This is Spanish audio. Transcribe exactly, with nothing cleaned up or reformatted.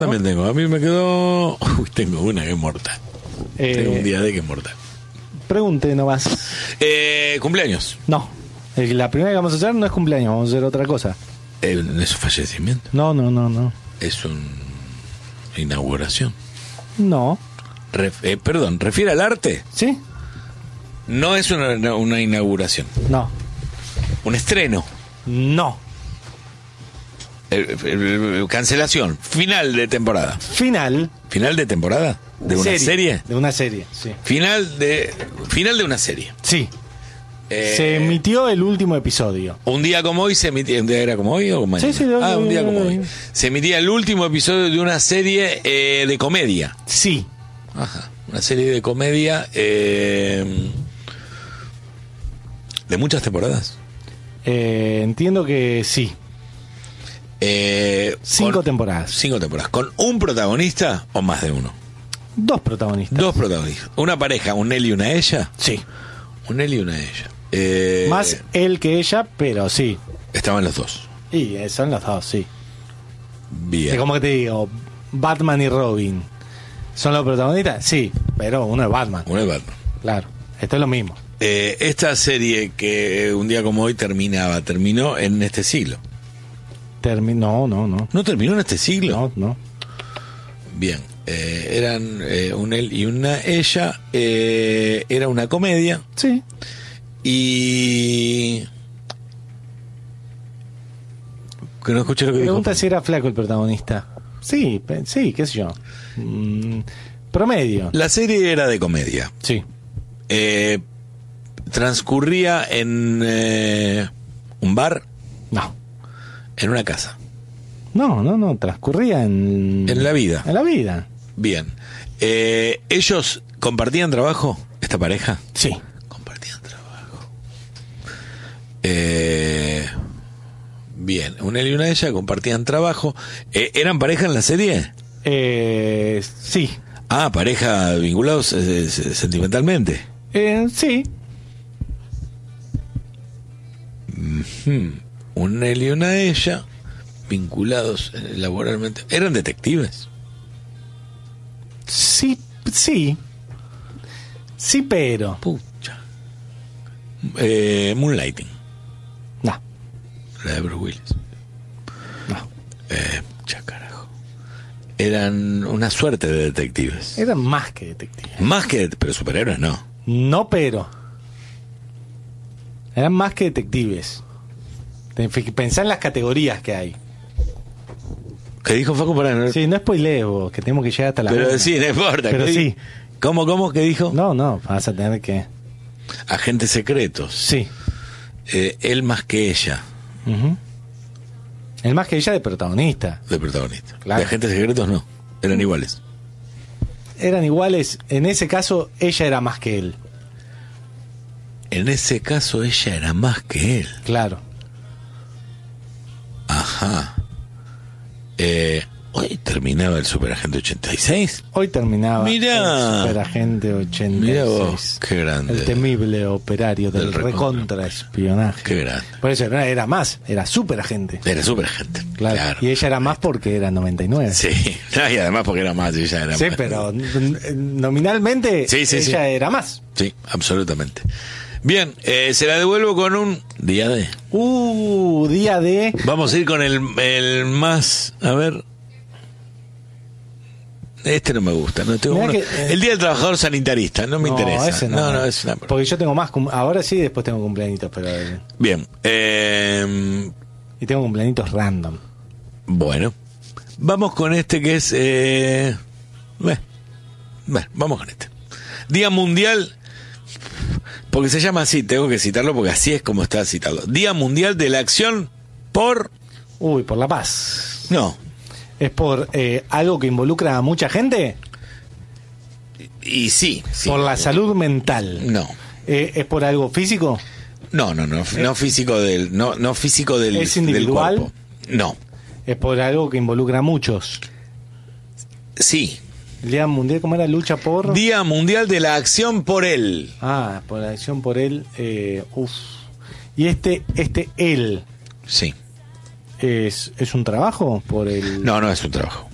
También tengo, a mí me quedó... Uy, tengo una que es mortal. Eh, tengo un día de que es mortal. Pregunte nomás. Eh, ¿Cumpleaños? No, la primera que vamos a hacer no es cumpleaños, vamos a hacer otra cosa. Eh, ¿Es un fallecimiento? No, no, no, no. ¿Es una inauguración? No. Ref, eh, perdón, ¿refiere al arte? Sí. No es una, una inauguración. No. ¿Un estreno? No. Eh, eh, cancelación, final de temporada. Final. ¿Final de temporada? ¿De una serie. serie? De una serie, sí. Final de final de una serie. Sí. Eh, se emitió el último episodio. Un día como hoy se emitía. ¿Un día era como hoy o como mañana? Sí, sí, ah, un día sí, como sí. hoy. Se emitía el último episodio de una serie eh, de comedia. Sí. Ajá. Una serie de comedia eh, de muchas temporadas. Eh, entiendo que sí. Eh, cinco con, temporadas. Cinco temporadas. ¿Con un protagonista o más de uno? Dos protagonistas. Dos protagonistas. Una pareja, un él y una ella. Sí. Un él y una ella. Eh, Más él que ella, pero sí. Estaban los dos. Y eh, son los dos, sí. Bien. Es como que te digo, Batman y Robin. ¿Son los protagonistas? Sí, pero uno es Batman. Uno es Batman. Claro, esto es lo mismo. Eh, esta serie que un día como hoy terminaba, terminó en este siglo. Termi- no, no, no. ¿No terminó en este siglo? No, no. Bien. Eh, eran eh, un él y una ella. Eh, era una comedia. Sí. Y... Que no escuché lo que Pregunta dijo. si era flaco el protagonista. Sí, pe- sí, qué sé yo. Mm, promedio. La serie era de comedia. Sí. Eh, transcurría en eh, un bar, No. en una casa. No, no, no. Transcurría en... En la vida. En la vida. Bien. Eh, ¿Ellos compartían trabajo, esta pareja? Sí. Compartían trabajo. Eh, bien. Un él y una ella compartían trabajo. Eh, ¿Eran pareja en la serie? Eh, sí. Ah, pareja vinculados eh, eh, sentimentalmente. Eh, sí. Hmm. Un él y una ella vinculados eh, laboralmente. ¿Eran detectives? Sí, sí. Sí, pero... Pucha. Eh, Moonlighting. No, La de Bruce Willis. no. Eh, pucha carajo. Eran una suerte de detectives. Eran más que detectives. Más que... Pero superhéroes no. No, pero... Eran más que detectives. Pensá en las categorías que hay. ¿Qué dijo Facu para no? Sí, no spoilees vos, que tenemos que llegar hasta la Pero una. sí, no importa. Pero ¿Qué sí. di- ¿Cómo, cómo? ¿Qué dijo? No, no, vas a tener que... Agentes secretos. Sí. Eh, él más que ella. Ujú. El más que ella de protagonista. De protagonista. Claro. De agentes secretos no. Eran iguales. Eran iguales. En ese caso, ella era más que él. En ese caso ella era más que él. Claro. Ajá. Eh, hoy terminaba el Superagente ochenta y seis. Hoy terminaba Mirá. el Superagente ochenta y seis. Mirá vos, qué grande. El temible operario del, Del recontra. recontraespionaje. Qué grande. Por eso era, era más, era superagente. Era Superagente. Claro. Claro. Y ella era más porque era noventa y nueve. Sí. No, y además porque era más. Ella era Sí, más. pero n- nominalmente Sí, sí, ella sí. era más. Sí, absolutamente. Bien, eh, se la devuelvo con un día de. Uh, día de... Vamos a ir con el, el más. A ver. Este no me gusta. No tengo Mirá uno- que, eh, el Día del Trabajador Sanitarista. No me No, interesa. ese no. no, no, es una. Porque yo tengo más... cum- Ahora sí, después tengo cumpleañitos, pero... Bien. Eh, Y tengo cumpleañitos random. bueno. Vamos con este que es. Eh, bueno, bueno, vamos con este. Día Mundial. Porque se llama así, tengo que citarlo porque así es como está citado. Día Mundial de la Acción por... Uy, por la paz. No. ¿Es por eh, algo que involucra a mucha gente? Y sí. sí. Por la salud mental. No. Eh, ¿Es por algo físico? No, no, no. No físico del... No, no físico del, ¿Es del individual? cuerpo. No. ¿Es por algo que involucra a muchos? Sí. El Día Mundial, ¿cómo era? Lucha por... Día Mundial de la Acción por él. Ah, por la acción por él. Eh, uf. Y este, este él, Sí. ¿es, ¿es un trabajo? Por el... No, no es un trabajo.